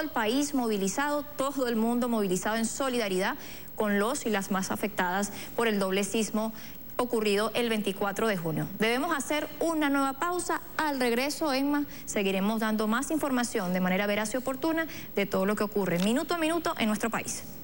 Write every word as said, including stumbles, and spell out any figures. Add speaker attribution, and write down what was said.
Speaker 1: el país movilizado, todo el mundo movilizado en solidaridad con los y las más afectadas por el doble sismo ocurrido el veinticuatro de junio. Debemos hacer una nueva pausa. Al regreso, Emma, seguiremos dando más información de manera veraz y oportuna de todo lo que ocurre minuto a minuto en nuestro país.